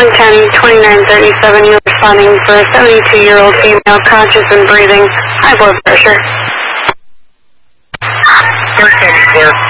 110-2937, you're responding for a 72-year-old female, conscious and breathing, high blood pressure. 13 clear.